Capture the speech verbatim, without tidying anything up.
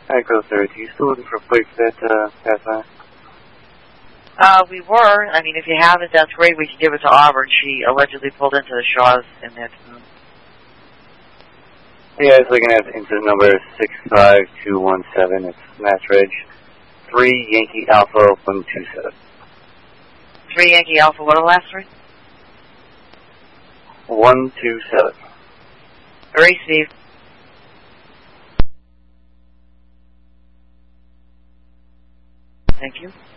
Echo thirty, you still looking for plates that uh, Pathfinder? Uh, we were. I mean, if you have it, that's great. We can give it to Auburn. She allegedly pulled into the Shaws in that room. Yeah, it's looking at incident number six five two one seven. It's Mass Reg. three Yankee Alpha one two seven. three Yankee Alpha, what are the last three? one two seven. Hurry, Steve. Thank you.